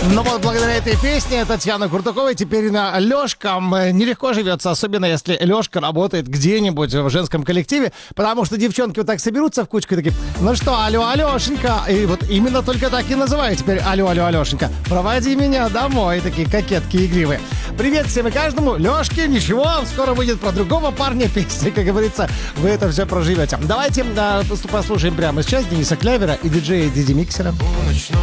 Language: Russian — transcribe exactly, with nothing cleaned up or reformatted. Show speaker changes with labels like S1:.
S1: Ну вот, благодаря этой песне Татьяны Куртуковой теперь на Лёшкам нелегко живется, особенно если Лёшка работает где-нибудь в женском коллективе, потому что девчонки вот так соберутся в кучку и такие: ну что, алло, Алёшенька, и вот именно только так и называют теперь: алло, алло, Алёшенька, проводи меня домой, такие кокетки игривые. Привет всем и каждому. Лёшке ничего, скоро выйдет про другого парня песня, как говорится, вы это все проживете. Давайте да, послушаем прямо сейчас Дениса Клявера и диджея Диди Миксера.